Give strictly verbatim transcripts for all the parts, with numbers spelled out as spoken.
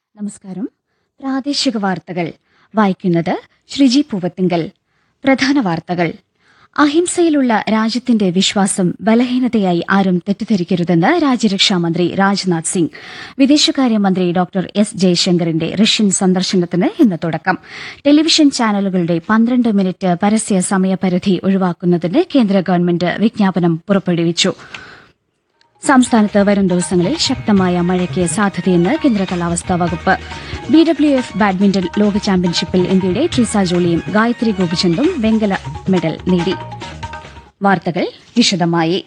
നമസ്കാരം. പ്രാദേശിക വാർത്തകൾ വായിക്കുന്നത് ശ്രീജി പൂവത്തിങ്കൽ. പ്രധാന വാർത്തകൾ. അഹിംസയിലുള്ള രാജ്യത്തിന്റെ വിശ്വാസം ബലഹീനതയായി ആരും തെറ്റിദ്ധരിക്കരുതെന്ന് രാജ്യരക്ഷാമന്ത്രി രാജ്നാഥ് സിംഗ്. വിദേശകാര്യമന്ത്രി ഡോക്ടർ എസ് ജയശങ്കറിന്റെ റഷ്യൻ സന്ദർശനത്തിന് ഇന്ന് തുടക്കം. ടെലിവിഷൻ ചാനലുകളുടെ പന്ത്രണ്ട് മിനിറ്റ് പരസ്യ സമയപരിധി ഒഴിവാക്കുന്നതിന് കേന്ദ്ര ഗവൺമെന്റ് വിജ്ഞാപനം പുറപ്പെടുവിച്ചു. സംസ്ഥാനത്ത് വരും ദിവസങ്ങളിൽ ശക്തമായ മഴയ്ക്ക് സാധ്യതയെന്ന് കേന്ദ്ര കാലാവസ്ഥാ വകുപ്പ്. ബി ഡബ്ല്യു എഫ് ബാഡ്മിന്റൺ ലോക ചാമ്പ്യൻഷിപ്പിൽ ഇന്ത്യയുടെ ട്രീസ ജോളിയും ഗായത്രി ഗോപിചന്ദും വെങ്കല മെഡൽ നേടി. വാർത്തകൾ വിശദമായി.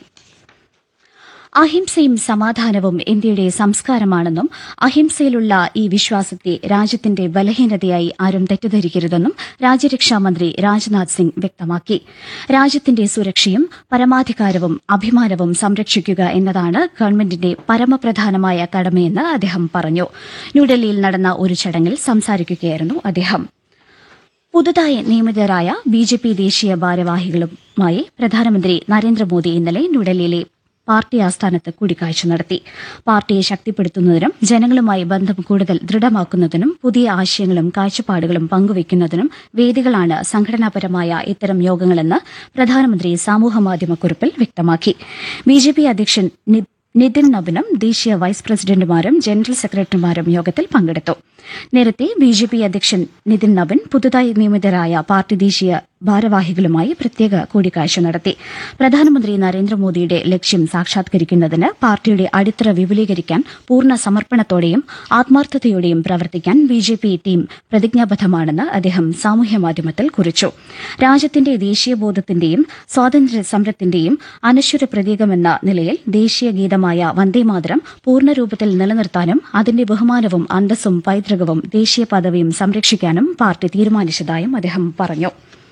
അഹിംസയും സമാധാനവും ഇന്ത്യയുടെ സംസ്കാരമാണെന്നും അഹിംസയിലുള്ള ഈ വിശ്വാസത്തെ രാജ്യത്തിന്റെ ബലഹീനതയായി ആരും തെറ്റിദ്ധരിക്കരുതെന്നും രാജ്യരക്ഷാമന്ത്രി രാജ്നാഥ് സിംഗ് വ്യക്തമാക്കി. രാജ്യത്തിന്റെ സുരക്ഷയും പരമാധികാരവും അഭിമാനവും സംരക്ഷിക്കുക എന്നതാണ് ഗവൺമെന്റിന്റെ പരമപ്രധാനമായ കടമയെന്ന് അദ്ദേഹം പറഞ്ഞു. ന്യൂഡൽഹിയിൽ നടന്ന ഒരു ചടങ്ങിൽ സംസാരിക്കുകയായിരുന്നു അദ്ദേഹം. പുതുതായി നിയമിതരായ ബി ജെ പി ദേശീയ ഭാരവാഹികളുമായി പ്രധാനമന്ത്രി നരേന്ദ്രമോദി ഇന്നലെ ന്യൂഡൽഹിയിലെ പാർട്ടി ആസ്ഥാനത്ത് കൂടിക്കാഴ്ച നടത്തി. പാർട്ടിയെ ശക്തിപ്പെടുത്തുന്നതിനും ജനങ്ങളുമായി ബന്ധം കൂടുതൽ ദൃഢമാക്കുന്നതിനും പുതിയ ആശയങ്ങളും കാഴ്ചപ്പാടുകളും പങ്കുവയ്ക്കുന്നതിനും വേദികളാണ് സംഘടനാപരമായ ഇത്തരം യോഗങ്ങളെന്ന് പ്രധാനമന്ത്രി സാമൂഹ്യമാധ്യമക്കുറിപ്പിൽ വ്യക്തമാക്കി. ബിജെപി അധ്യക്ഷൻ നിതിൻ നബിനും ദേശീയ വൈസ് പ്രസിഡന്റുമാരും ജനറൽ സെക്രട്ടറിമാരും യോഗത്തിൽ പങ്കെടുത്തു. നേരത്തെ ബിജെപി അധ്യക്ഷൻ നിതിൻ നബിൻ പുതുതായി നിയമിതരായ പാർട്ടി ദേശീയ ഭാരവാഹികളുമായി പ്രത്യേക കൂടിക്കാഴ്ച നടത്തി. പ്രധാനമന്ത്രി നരേന്ദ്രമോദിയുടെ ലക്ഷ്യം സാക്ഷാത്കരിക്കുന്നതിന് പാർട്ടിയുടെ അടിത്തറ വിപുലീകരിക്കാൻ പൂർണ്ണ സമർപ്പണത്തോടെയും ആത്മാർത്ഥതയോടെയും പ്രവർത്തിക്കാൻ ബിജെപി ടീം പ്രതിജ്ഞാബദ്ധമാണെന്ന് അദ്ദേഹം സാമൂഹ്യമാധ്യമത്തിൽ കുറിച്ചു. രാജ്യത്തിന്റെ ദേശീയബോധത്തിന്റെയും സ്വാതന്ത്ര്യ സമരത്തിന്റെയും അനശ്വര പ്രതീകമെന്ന നിലയിൽ ദേശീയ ഗീതമായ വന്ദേമാതരം പൂർണ്ണരൂപത്തിൽ നിലനിർത്താനും അതിന്റെ ബഹുമാനവും അന്തസ്സും പൈതൃകവും ദേശീയ പദവിയും സംരക്ഷിക്കാനും പാർട്ടി തീരുമാനിച്ചതായും അദ്ദേഹം പറഞ്ഞു.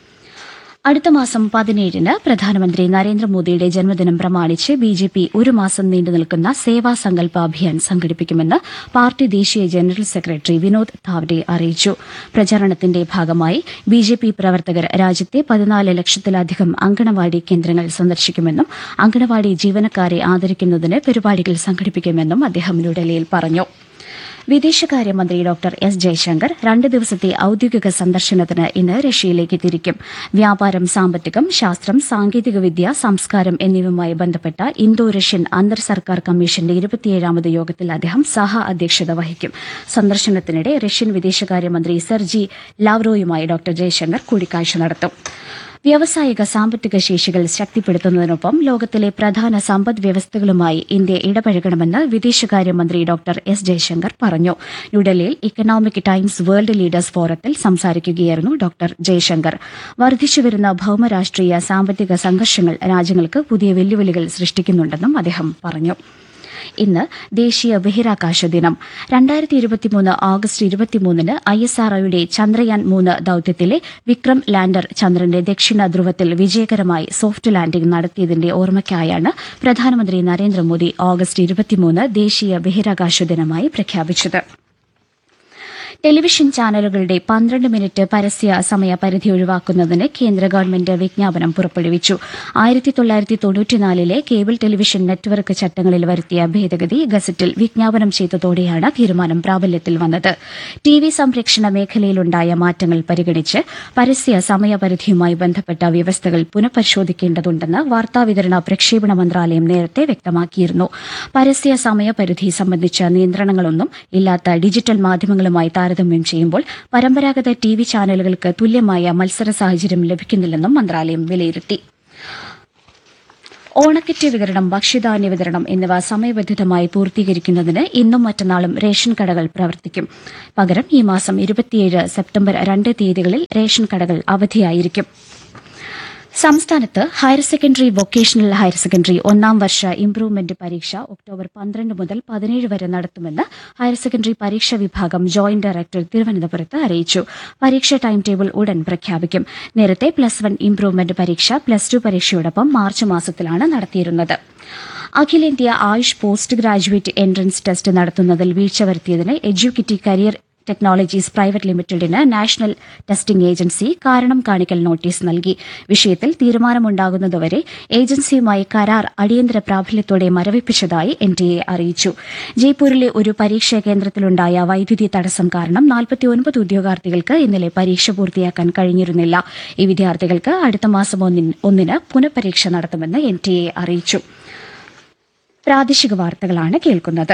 അടുത്ത മാസം പതിനേഴിന് പ്രധാനമന്ത്രി നരേന്ദ്രമോദിയുടെ ജന്മദിനം പ്രമാണിച്ച് ബിജെപി ഒരു മാസം നീണ്ടുനിൽക്കുന്ന സേവാ സങ്കൽപ അഭിയാൻ സംഘടിപ്പിക്കുമെന്ന് പാർട്ടി ദേശീയ ജനറൽ സെക്രട്ടറി വിനോദ് താവ്ഡെ അറിയിച്ചു. പ്രചാരണത്തിന്റെ ഭാഗമായി ബിജെപി പ്രവർത്തകർ രാജ്യത്തെ പതിനാല് ലക്ഷത്തിലധികം അങ്കണവാടി കേന്ദ്രങ്ങൾ സന്ദർശിക്കുമെന്നും അങ്കണവാടി ജീവനക്കാരെ ആദരിക്കുന്നതിന് പരിപാടികൾ സംഘടിപ്പിക്കുമെന്നും അദ്ദേഹം ന്യൂഡൽഹിയിൽ പറഞ്ഞു. വിദേശകാര്യമന്ത്രി ഡോക്ടർ എസ് ജയശങ്കർ രണ്ട് ദിവസത്തെ ഔദ്യോഗിക സന്ദർശനത്തിന് ഇന്ന് റഷ്യയിലേക്ക് തിരിക്കും. വ്യാപാരം, സാമ്പത്തികം, ശാസ്ത്രം, സാങ്കേതികവിദ്യ, സംസ്കാരം എന്നിവയുമായി ബന്ധപ്പെട്ട ഇന്തോ റഷ്യൻ അന്തർ സർക്കാർ കമ്മീഷന്റെ ഇരുപത്തിയേഴാമത് യോഗത്തിൽ അദ്ദേഹം സഹ അധ്യക്ഷത വഹിക്കും. സന്ദർശനത്തിനിടെ റഷ്യൻ വിദേശകാര്യമന്ത്രി സെർജി ലാവ്റോയുമായി ഡോക്ടർ ജയശങ്കർ കൂടിക്കാഴ്ച നടത്തും. വ്യാവസായിക സാമ്പത്തിക ശേഷികൾ ശക്തിപ്പെടുത്തുന്നതിനൊപ്പം ലോകത്തിലെ പ്രധാന സമ്പദ് വ്യവസ്ഥകളുമായി ഇന്ത്യ ഇടപഴകണമെന്ന് വിദേശകാര്യമന്ത്രി ഡോക്ടർ എസ് ജയശങ്കർ പറഞ്ഞു. ന്യൂഡൽഹിയിൽ ഇക്കണോമിക് ടൈംസ് വേൾഡ് ലീഡേഴ്സ് ഫോറത്തിൽ സംസാരിക്കുകയായിരുന്നു ഡോക്ടർ ജയശങ്കർ. വർദ്ധിച്ചുവരുന്ന ഭൌമരാഷ്ട്രീയ സാമ്പത്തിക സംഘർഷങ്ങൾ രാജ്യങ്ങൾക്ക് പുതിയ വെല്ലുവിളികൾ സൃഷ്ടിക്കുന്നുണ്ടെന്നും അദ്ദേഹം പറഞ്ഞു. ഇന്ന് ദേശീയ ബഹിരാകാശ ദിനം. രണ്ടായിരത്തി ഇരുപത്തിമൂന്ന് ഓഗസ്റ്റ് ഇരുപത്തിമൂന്നിന് ഐ എസ് ആർ ഒയുടെ ചന്ദ്രയാൻ മൂന്ന് ദൌത്യത്തിലെ വിക്രം ലാൻഡർ ചന്ദ്രന്റെ ദക്ഷിണ ധ്രുവത്തിൽ വിജയകരമായി സോഫ്റ്റ് ലാൻഡിംഗ് നടത്തിയതിന്റെ ഓർമ്മയ്ക്കായാണ് പ്രധാനമന്ത്രി നരേന്ദ്രമോദി ഓഗസ്റ്റ് ഇരുപത്തിമൂന്ന് ദേശീയ ബഹിരാകാശ ദിനമായി പ്രഖ്യാപിച്ചത്. ടെലിവിഷൻ ചാനലുകളുടെ പന്ത്രണ്ട് മിനിറ്റ് പരസ്യ സമയ പരിധി ഒഴിവാക്കുന്നതിന് കേന്ദ്ര ഗവൺമെന്റ് വിജ്ഞാപനം പുറപ്പെടുവിച്ചു. ആയിരത്തി തൊള്ളായിരത്തി തൊണ്ണൂറ്റിനാലിലെ കേബിൾ ടെലിവിഷൻ നെറ്റ്വർക്ക് ചട്ടങ്ങളിൽ വരുത്തിയ ഭേദഗതി ഗസറ്റിൽ വിജ്ഞാപനം ചെയ്തതോടെയാണ് തീരുമാനം പ്രാബല്യത്തിൽ വന്നത്. ടി വി സംപ്രേക്ഷണ മേഖലയിലുണ്ടായ മാറ്റങ്ങൾ പരിഗണിച്ച് പരസ്യ സമയപരിധിയുമായി ബന്ധപ്പെട്ട വ്യവസ്ഥകൾ പുനഃപരിശോധിക്കേണ്ടതുണ്ടെന്ന് വാർത്താവിതരണ പ്രക്ഷേപണ മന്ത്രാലയം നേരത്തെ വ്യക്തമാക്കിയിരുന്നു. പരസ്യ സമയപരിധി സംബന്ധിച്ച നിയന്ത്രണങ്ങളൊന്നും ഇല്ലാത്ത ഡിജിറ്റൽ മാധ്യമങ്ങളുമായി താരതമ്യം ചെയ്യുമ്പോൾ പരമ്പരാഗത ടി വി ചാനലുകൾക്ക് തുല്യമായ മത്സര സാഹചര്യം ലഭിക്കുന്നില്ലെന്നും മന്ത്രാലയം വിലയിരുത്തി. ഓണക്കിറ്റ് വിതരണം, ഭക്ഷ്യധാന്യ വിതരണം എന്നിവ സമയബന്ധിതമായി പൂർത്തീകരിക്കുന്നതിന് ഇന്നും മറ്റന്നാളും റേഷൻ കടകൾ പ്രവർത്തിക്കും. പകരം ഈ മാസം ഇരുപത്തിയേഴ് സെപ്റ്റംബർ രണ്ട് തീയതികളിൽ റേഷൻ കടകൾ അവധിയായിരിക്കും. സംസ്ഥാനത്ത് higher secondary, vocational higher secondary ഒന്നാം വർഷ ഇംപ്രൂവ്മെന്റ് പരീക്ഷ ഒക്ടോബർ പന്ത്രണ്ട് മുതൽ പതിനേഴ് വരെ നടത്തുമെന്ന് ഹയർ സെക്കൻഡറി പരീക്ഷാ വിഭാഗം ജോയിന്റ് ഡയറക്ടർ തിരുവനന്തപുരത്ത് അറിയിച്ചു. പരീക്ഷ ടൈം ടേബിൾ ഉടൻ പ്രഖ്യാപിക്കും. നേരത്തെ പ്ലസ് വൺ ഇംപ്രൂവ്മെന്റ് പരീക്ഷ പ്ലസ് ടു പരീക്ഷയോടൊപ്പം മാർച്ച് മാസത്തിലാണ് നടത്തിയിരുന്നത്. അഖിലേന്ത്യാ Ayush post graduate entrance test നടത്തുന്നതിൽ വീഴ്ച വരുത്തിയതിന് എഡ്യൂക്കിറ്റി കരിയർ ടെക്നോളജീസ് പ്രൈവറ്റ് ലിമിറ്റഡിന് നാഷണൽ ടെസ്റ്റിംഗ് ഏജൻസി കാരണം കാണിക്കൽ നോട്ടീസ് നൽകി. വിഷയത്തിൽ തീരുമാനമുണ്ടാകുന്നതുവരെ ഏജൻസിയുമായി കരാർ അടിയന്തര പ്രാബല്യത്തോടെ മരവിപ്പിച്ചതായി എൻ ടി എ അറിയിച്ചു. ജയ്പൂരിലെ ഒരു പരീക്ഷാ കേന്ദ്രത്തിലുണ്ടായ വൈദ്യുതി തടസ്സം കാരണം നാൽപ്പത്തിയൊൻപത് ഉദ്യോഗാർത്ഥികൾക്ക് ഇന്നലെ പരീക്ഷ പൂർത്തിയാക്കാൻ കഴിഞ്ഞിരുന്നില്ല. ഈ വിദ്യാർത്ഥികൾക്ക് അടുത്ത മാസം ഒന്നിന് പുനഃപരീക്ഷ നടത്തുമെന്ന് എൻ ടി എ അറിയിച്ചു. പ്രാദേശിക വാർത്തകളാണ് കേൾക്കുന്നത്.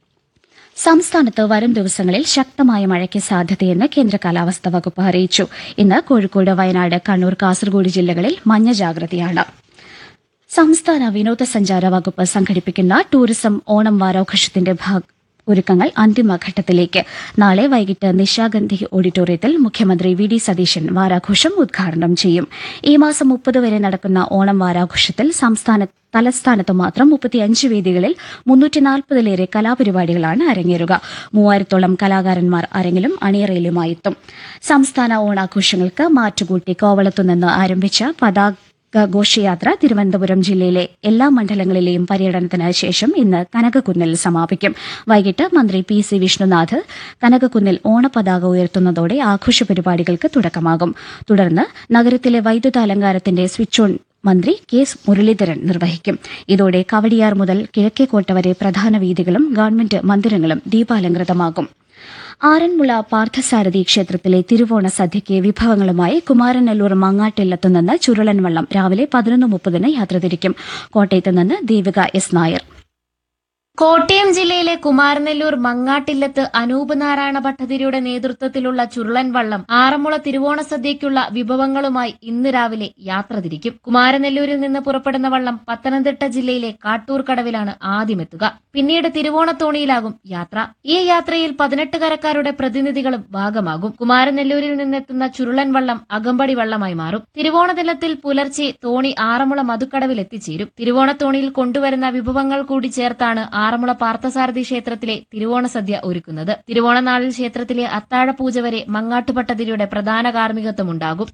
സംസ്ഥാനത്ത് വരും ദിവസങ്ങളിൽ ശക്തമായ മഴയ്ക്ക് സാധ്യതയെന്ന് കേന്ദ്ര കാലാവസ്ഥാ വകുപ്പ് അറിയിച്ചു. ഇന്ന് കോഴിക്കോട്, വയനാട്, കണ്ണൂർ, കാസർഗോഡ് ജില്ലകളിൽ മഞ്ഞ ജാഗ്രതയാണ്. സംസ്ഥാന വിനോദസഞ്ചാര വകുപ്പ് സംഘടിപ്പിക്കുന്ന ടൂറിസം ഓണം വാരാഘോഷത്തിന്റെ ഒരുക്കങ്ങൾ അന്തിമഘട്ടത്തിലേക്ക്. നാളെ വൈകിട്ട് നിശാഗന്ധി ഓഡിറ്റോറിയത്തിൽ മുഖ്യമന്ത്രി വി ഡി സതീശൻ വാരാഘോഷം ഉദ്ഘാടനം ചെയ്യും. ഈ മാസം മുപ്പത് വരെ നടക്കുന്ന ഓണം വാരാഘോഷത്തിൽ സംസ്ഥാന തലസ്ഥാനത്ത് മാത്രം മുപ്പത്തിയഞ്ച് വേദികളിൽ മുന്നൂറ്റി നാൽപ്പതിലേറെ കലാപരിപാടികളാണ് അരങ്ങേറുക. മൂവായിരത്തോളം കലാകാരന്മാർ അരങ്ങിലും അണിയറയിലുമായെത്തും. സംസ്ഥാന ഓണാഘോഷങ്ങൾക്ക് മാറ്റുകൂട്ടി കോവളത്തുനിന്ന് ആരംഭിച്ച പതാക ഘോഷയാത്ര തിരുവനന്തപുരം ജില്ലയിലെ എല്ലാ മണ്ഡലങ്ങളിലെയും പര്യടനത്തിന് ശേഷം ഇന്ന് കനകക്കുന്നിൽ സമാപിക്കും. വൈകിട്ട് മന്ത്രി പി സി വിഷ്ണുനാഥ് കനകക്കുന്നിൽ ഓണപതാക ഉയർത്തുന്നതോടെ ആഘോഷ പരിപാടികൾക്ക് തുടക്കമാകും. തുടർന്ന് നഗരത്തിലെ വൈദ്യുതാലങ്കാരത്തിന്റെ സ്വിച്ച് ഓൺ മന്ത്രി കെ മുരളീധരൻ നിർവഹിക്കും. ഇതോടെ കവടിയാർ മുതൽ കിഴക്കേക്കോട്ട വരെ പ്രധാന വീഥികളും ഗവൺമെന്റ് മന്ദിരങ്ങളും ദീപാലങ്കൃതമാകും. ആറന്മുള പാർത്ഥസാരഥി ക്ഷേത്രത്തിലെ തിരുവോണ സദ്യയ്ക്ക് വിഭവങ്ങളുമായി കുമാരനെല്ലൂർ മങ്ങാട്ടില്ലത്തുനിന്ന് ചുരുളൻ വള്ളം രാവിലെ പതിനൊന്ന് മുപ്പതിന് യാത്ര തിരിക്കും. കോട്ടയത്ത് നിന്ന് ദേവിക എസ് നായർ. കോട്ടയം ജില്ലയിലെ കുമാരനെല്ലൂർ മങ്ങാട്ടില്ലത്ത് അനൂപ് നാരായണ ഭട്ടതിരിയുടെ നേതൃത്വത്തിലുള്ള ചുരുളൻ വള്ളം ആറന്മുള തിരുവോണ സദ്യയ്ക്കുള്ള വിഭവങ്ങളുമായി ഇന്ന് രാവിലെ യാത്ര തിരിക്കും. കുമാരനെല്ലൂരിൽ നിന്ന് പുറപ്പെടുന്ന വള്ളം പത്തനംതിട്ട ജില്ലയിലെ കാട്ടൂർ കടവിലാണ് ആദ്യമെത്തുക. പിന്നീട് തിരുവോണത്തോണിയിലാകും യാത്ര. ഈ യാത്രയിൽ പതിനെട്ട് കരക്കാരുടെ പ്രതിനിധികളും ഭാഗമാകും. കുമാരനെല്ലൂരിൽ നിന്നെത്തുന്ന ചുരുളൻ വള്ളം അകമ്പടി വള്ളമായി മാറും. തിരുവോണദിനത്തിൽ പുലർച്ചെ തോണി ആറന്മുള മധുക്കടവിൽ എത്തിച്ചേരും. തിരുവോണത്തോണിയിൽ കൊണ്ടുവരുന്ന വിഭവങ്ങൾ കൂടി ചേർത്താണ് ആറന്മുള പാർത്ഥസാരഥി ക്ഷേത്രത്തിലെ തിരുവോണ സദ്യ ഒരുക്കുന്നത്. തിരുവോണനാളിൽ ക്ഷേത്രത്തിലെ അത്താഴപൂജ വരെ മങ്ങാട്ടുപട്ടതിരിയുടെ പ്രധാന കാർമ്മികത്വമുണ്ടാകും.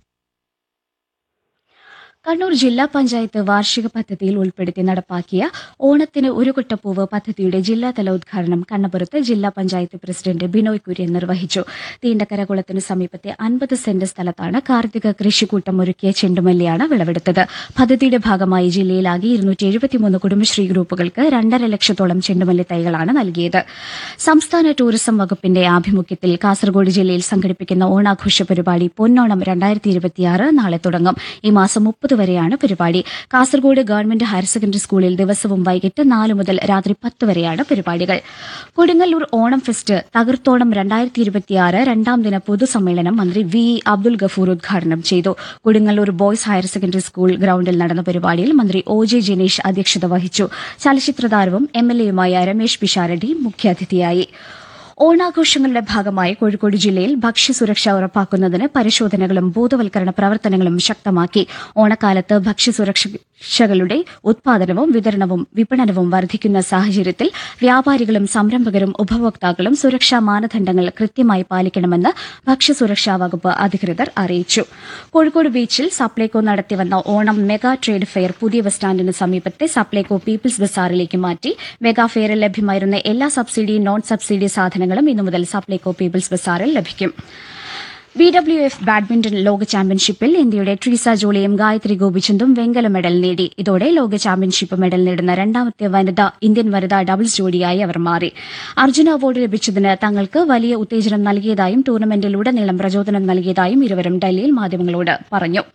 കണ്ണൂർ ജില്ലാ പഞ്ചായത്ത് വാർഷിക പദ്ധതിയിൽ ഉൾപ്പെടുത്തി നടപ്പാക്കിയ ഓണത്തിന് ഒരു കൊട്ടപ്പൂവ് പദ്ധതിയുടെ ജില്ലാതല ഉദ്ഘാടനം കണ്ണപുരത്ത് ജില്ലാ പഞ്ചായത്ത് പ്രസിഡന്റ് ബിനോയ് കുര്യൻ നിർവഹിച്ചു. തീണ്ടക്കര കുളത്തിന് സമീപത്തെ അൻപത് സെന്റ് സ്ഥലത്താണ് കാർത്തിക കൃഷിക്കൂട്ടം ഒരുക്കിയ ചെണ്ടുമല്ലിയാണ് വിളവെടുത്തത്. പദ്ധതിയുടെ ഭാഗമായി ജില്ലയിലാകെ ഇരുന്നൂറ്റി എഴുപത്തിമൂന്ന് കുടുംബശ്രീ ഗ്രൂപ്പുകൾക്ക് രണ്ടര ലക്ഷത്തോളം ചെണ്ടുമല്ലി തൈകളാണ് നൽകിയത്. സംസ്ഥാന ടൂറിസം വകുപ്പിന്റെ ആഭിമുഖ്യത്തിൽ കാസർഗോഡ് ജില്ലയിൽ സംഘടിപ്പിക്കുന്ന ഓണാഘോഷ പരിപാടി പൊന്നോണം രണ്ടായിരത്തി ഇരുപത്തിയാറ് നാളെ തുടങ്ങും. ഈ മാസം മുപ്പത് വരെയാണ് പരിപാടി. കാസർഗോഡ് ഗവൺമെന്റ് ഹയർ സെക്കൻഡറി സ്കൂളിൽ ദിവസവും വൈകിട്ട് നാല് മുതൽ രാത്രി പത്ത് വരെയാണ് പരിപാടികൾ. കൊടുങ്ങല്ലൂർ ഓണം ഫെസ്റ്റ് തകർത്തോണം രണ്ടായിരത്തി ഇരുപത്തിയാറ് രണ്ടാം ദിന പൊതുസമ്മേളനം മന്ത്രി വി ഇ അബ്ദുൽ ഗഫൂർ ഉദ്ഘാടനം ചെയ്തു. Kodungallur boys higher secondary school ഗ്രൌണ്ടിൽ നടന്ന പരിപാടിയിൽ മന്ത്രി ഒ ജെ ജനീഷ് അധ്യക്ഷത വഹിച്ചു. ചലച്ചിത്രതാരവും എം എൽ എയുമായ രമേശ് പിഷാരടി മുഖ്യാതിഥിയായി. ഓണാഘോഷങ്ങളുടെ ഭാഗമായി കോഴിക്കോട് ജില്ലയിൽ ഭക്ഷ്യസുരക്ഷ ഉറപ്പാക്കുന്നതിന് പരിശോധനകളും ബോധവൽക്കരണ പ്രവർത്തനങ്ങളും ശക്തമാക്കി. ഓണക്കാലത്ത് ഭക്ഷ്യസുരക്ഷകളുടെ ഉത്പാദനവും വിതരണവും വിപണനവും വർദ്ധിക്കുന്ന സാഹചര്യത്തിൽ വ്യാപാരികളും സംരംഭകരും ഉപഭോക്താക്കളും സുരക്ഷാ മാനദണ്ഡങ്ങൾ കൃത്യമായി പാലിക്കണമെന്ന് ഭക്ഷ്യസുരക്ഷാ വകുപ്പ് അധികൃതർ അറിയിച്ചു. കോഴിക്കോട് ബീച്ചിൽ സപ്ലൈകോ നടത്തിവന്ന ഓണം മെഗാ ട്രേഡ് ഫെയർ പുതിയ ബസ് സ്റ്റാൻഡിന് സമീപത്തെ സപ്ലൈകോ പീപ്പിൾസ് ബസാറിലേക്ക് മാറ്റി. മെഗാ ഫെയറിൽ ലഭ്യമായിരുന്ന എല്ലാ സബ്സിഡി നോൺ സബ്സിഡി സാധനങ്ങളും ഇന്നു മുതൽ സപ്ലൈകോ പീപ്പിൾസ് ബസാറിൽ ലഭിക്കും. ബി ഡബ്ല്യു എഫ് ബാഡ്മിന്റൺ ലോക ചാമ്പ്യൻഷിപ്പിൽ ഇന്ത്യയുടെ ട്രീസ ജോളിയും ഗായത്രി ഗോപിചന്ദും വെങ്കല മെഡൽ നേടി. ഇതോടെ ലോക ചാമ്പ്യൻഷിപ്പ് മെഡൽ നേടുന്ന രണ്ടാമത്തെ വനിതാ ഇന്ത്യൻ വനിതാ ഡബിൾസ് ജോഡിയായി അവർ മാറി. അർജുന അവാർഡ് ലഭിച്ചതിന് തങ്ങൾക്ക് വലിയ ഉത്തേജനം നൽകിയതായും ടൂർണമെന്റിലുടനീളം പ്രചോദനം നൽകിയതായും ഇരുവരും ഡൽഹിയിൽ മാധ്യമങ്ങളോട് പറഞ്ഞു.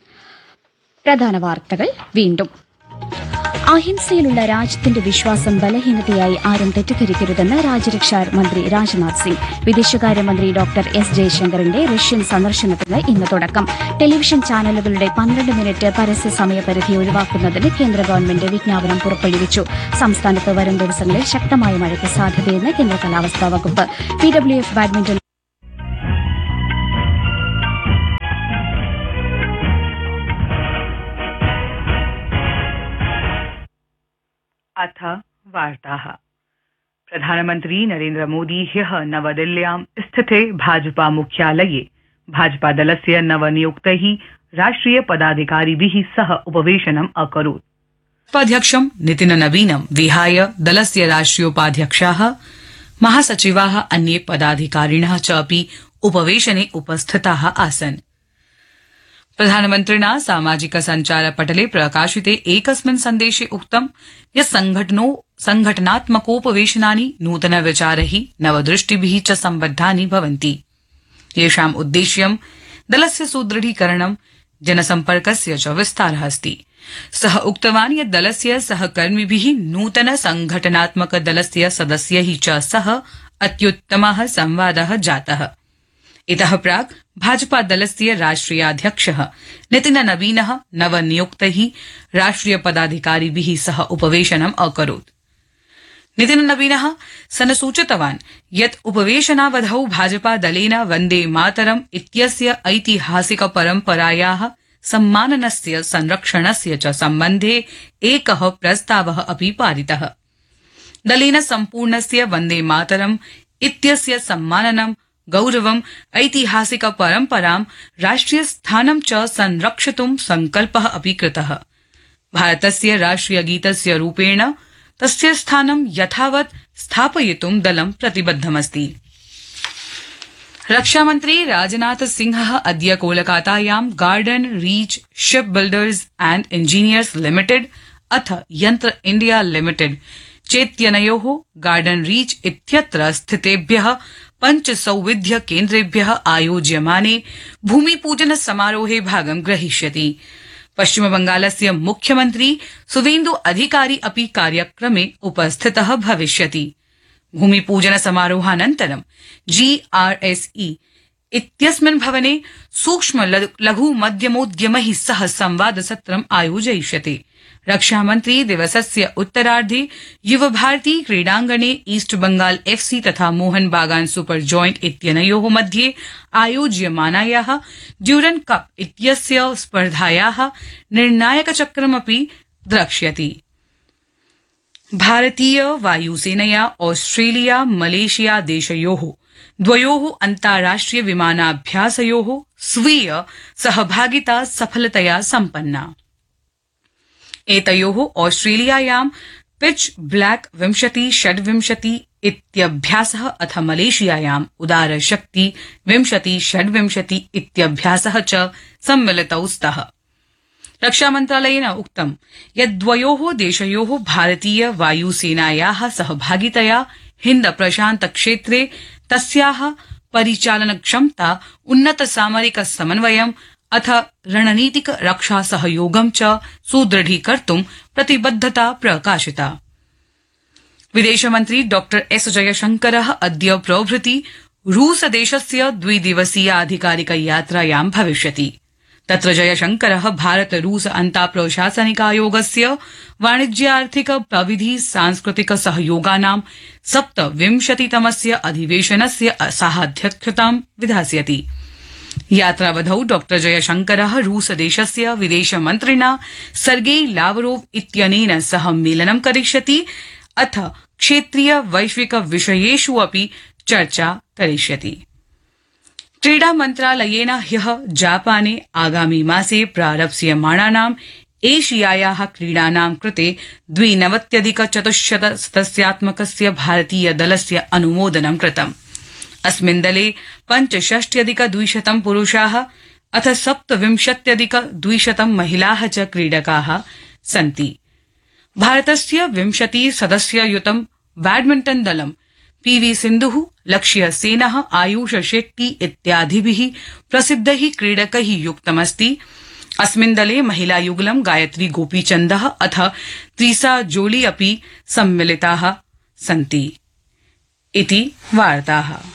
പ്രധാന വാർത്തകൾ വീണ്ടും. അഹിംസയിലുള്ള രാജ്യത്തിന്റെ വിശ്വാസം ബലഹീനതയായി ആരും തെറ്റിദ്ധരിക്കരുതെന്ന് രാജ്യരക്ഷാ മന്ത്രി രാജ്നാഥ് സിംഗ്. വിദേശകാര്യമന്ത്രി ഡോക്ടർ എസ് ജയശങ്കറിന്റെ റഷ്യൻ സന്ദർശനത്തിന് ഇന്ന് തുടക്കം. ടെലിവിഷൻ ചാനലുകളുടെ പന്ത്രണ്ട് മിനിറ്റ് പരസ്യ സമയപരിധി ഒഴിവാക്കുന്നതിന് കേന്ദ്ര ഗവൺമെന്റ് വിജ്ഞാപനം പുറപ്പെടുവിച്ചു. സംസ്ഥാനത്ത് വരും ദിവസങ്ങളിൽ ശക്തമായ മഴയ്ക്ക് സാധ്യതയെന്ന് കേന്ദ്ര കാലാവസ്ഥാ വകുപ്പ്. പി ഡബ്ല്യു എഫ് ബാഡ്മിന്റൺ अथ वार्ताः। प्रधानमन्त्री नरेन्द्र मोदी ह्यः नवदिल्ल्यां स्थिते भाजपा मुख्यालये भाजपादलस्य नवनियुक्तैः राष्ट्रिय पदाधिकारिभिः सह उपवेशनम् अकरोत्। उपाध्यक्षं नितिन नवीनं विहाय दलस्य राष्ट्रियोपाध्यक्षाः महासचिवाः अन्ये पदाधिकारिणः च अपि उपवेशने उपस्थिताः आसन्। प्रधानमन्त्रिणा सामाजिक सञ्चारपटले प्रकाशिते एकस्मिन् सन्देशे उक्तं यत् संघटनो संघटनात्मकोपवेशनानि नूतनविचारैः नवदृष्टिभिः च सम्बद्धानि भवन्ति, येषाम् उद्देश्यं दलस्य सुदृढीकरणं जनसम्पर्कस्य च विस्तारः अस्ति। सः उक्तवान् यत् दलस्य सहकर्मिभिः नूतन संघटनात्मक दलस्य सदस्यैः च सह अत्युत्तमः संवादः जातः। इतः प्राक् भाजपा दलस्य राष्ट्रियाध्यक्षः नितिन नवीनः नवनियुक्तैः राष्ट्रिय पदाधिकारिभिः सह उपवेशनम् अकरोत्। नितिन नवीनः सनसूचितवान् यत् उपवेशनावधौ भाजपा दलेन वन्दे मातरम् इत्यस्य ऐतिहासिक परम्परायाः सम्माननस्य संरक्षणस्य च सम्बन्धे एकः प्रस्तावः अपि पारितः। दलेन सम्पूर्णस्य वन्दे मातरम् इत्यस्य सम्माननं गौरवम् ऐतिहासिक परम्परां राष्ट्रिय स्थानं च संरक्षितुं संकल्पः अपि कृतः। भारतस्य राष्ट्रियगीतस्य रूपेण तस्य स्थानं यथावत् स्थापयितुं दलं प्रतिबद्धमस्ति। रक्षामन्त्री राजनाथ सिंहः अद्य कोलकातायां garden reach ship builders and engineers limited अथ यन्त्र इंडिया लिमिटेड चेत्यनयोः गार्डन रीच इत्यत्र स्थितेभ्यः पञ्चसौविध्य केन्द्रेभ्यः आयोज्यमाने भूमिपूजन समारोहे भागं ग्रहीष्यति। पश्चिमबंगालस्य मुख्यमन्त्री सुवेन्दु अधिकारी अपि कार्यक्रमे उपस्थितः भविष्यति। भूमिपूजन समारोहानन्तरं जीआरएसई इत्यस्मिन् भवने सूक्ष्म लघु मध्यमोद्यमैः सह संवादसत्रम् आयोजयिष्यते। रक्षामन्त्री दिवसस्य उत्तरार्धे युवभारती क्रीडाङ्गणे ईस्ट बंगाल एफसी तथा मोहन बागान सुपर जॉइंट इत्यनयोः मध्ये आयोज्यमानायाः ड्यूरन कप इत्यस्य स्पर्धायाः निर्णायकचक्रमपि द्रक्ष्यति। भारतीय वायुसेनया ऑस्ट्रेलिया मलेशिया देशयोः द्वयोः अन्ताराष्ट्रिय विमानाभ्यासयोः स्वीय सहभागिता सफलतया सम्पन्ना। एतयोः ऑस्ट्रेलियायां पिच ब्लैक विंशति षड्विंशति इत्यभ्यासः अथ मलेशियायाम् उदार शक्ति विंशति षड्विंशति इत्यभ्यासः च सम्मिलितौ स्तः। रक्षामन्त्रालयेन उक्तं यत् द्वयोः देशयोः भारतीय वायुसेनायाः सहभागितया हिन्द प्रशान्त क्षेत्रे तस्याः परिचालनक्षमता उन्नत सामरिक समन्वयम् अथ रणनीतिक रक्षा सहयोगं च सुदृढीकर्तुं प्रतिबद्धता प्रकाशिता। विदेशमन्त्री डॉ एस जयशंकरः अद्य प्रभृति रूसदेशस्य द्विदिवसीयाधिकारिक यात्रायां भविष्यति। तत्र जयशंकरः भारत रूस अन्ताप्रशासनिकायोगस्य वाणिज्यार्थिक प्रविधि सांस्कृतिक सहयोगानां सप्तविंशतितमस्य अधिवेशनस्य सहाध्यक्षतां विधास्यति। यात्रावधौ डॉ जयशंकरः रूसदेशस्य विदेशमन्त्रिणा सर्गेई लावरोव इत्यनेन सह मेलनं करिष्यति अथ क्षेत्रीय वैश्विक विषयेषु अपि चर्चा करिष्यति। क्रीडा मन्त्रालयेन ह्यः जापाने आगामि मासे प्रारप्स्यमाणानाम् एशियायाः क्रीडानां कृते द्विनवत्यधिक चतुश्शत सदस्यात्मकस्य भारतीय दलस्य अनुमोदनं कृतम्। अस्मिन् दले पञ्चषष्ट्यधिक द्विशतं पुरुषाः अथ सप्तविंशत्यधिक द्विशतं महिलाः च क्रीडकाः सन्ति। भारतस्य विंशति सदस्ययुतं बैडमिण्टन दलं पीवी सिन्धुः लक्ष्य सेनः आयुष शेट्टी इत्यादिभिः प्रसिद्धैः क्रीडकैः युक्तमस्ति। अस्मिन् दले महिलायुगलं गायत्री गोपीचन्दः अथ त्रिसा जोली अपि सम्मिलिताः सन्ति। इति वार्ताः।